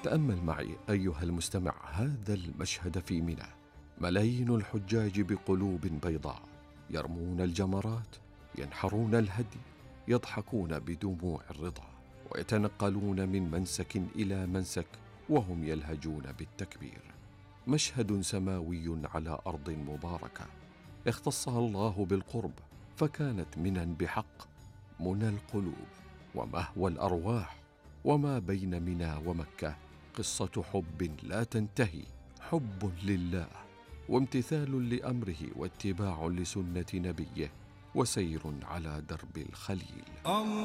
تأمل معي أيها المستمع هذا المشهد في منى. ملايين الحجاج بقلوب بيضاء يرمون الجمرات، ينحرون الهدي، يضحكون بدموع الرضا، ويتنقلون من منسك إلى منسك وهم يلهجون بالتكبير. مشهد سماوي على أرض مباركة اختصها الله بالقرب، فكانت منى بحق منى القلوب ومهوى الأرواح. وما بين منى ومكة قصة حب لا تنتهي، حب لله وامتثال لأمره واتباع لسنة نبيه وسير على درب الخليل.